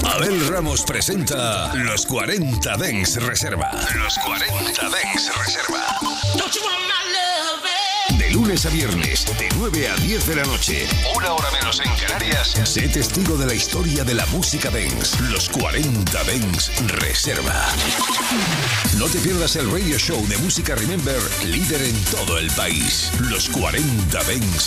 Abel Ramos presenta Los 40 Dance Reserva. Los 40 Dance Reserva. De lunes a viernes, de 9 a 10 de la noche, una hora menos en Canarias, sé testigo de la historia de la música dance. Los 40 Dance Reserva. No te pierdas el radio show de música Remember, líder en todo el país. Los 40 Dance